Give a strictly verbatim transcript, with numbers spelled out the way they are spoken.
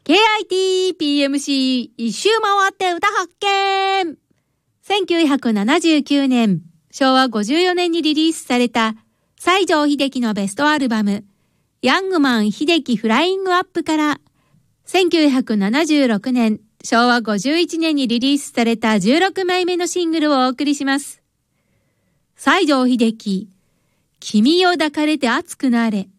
ケーアイティーピーエムシー 一周回って歌発見。せんきゅうひゃくななじゅうきゅうねん、しょうわごじゅうよねんにリリースされた西城秀樹のベストアルバム、ヤングマン秀樹フライングアップから、せんきゅうひゃくななじゅうろくねん、しょうわごじゅういちねんにリリースされたじゅうろくまいめのシングルをお送りします。西城秀樹、君を抱かれて熱くなれ。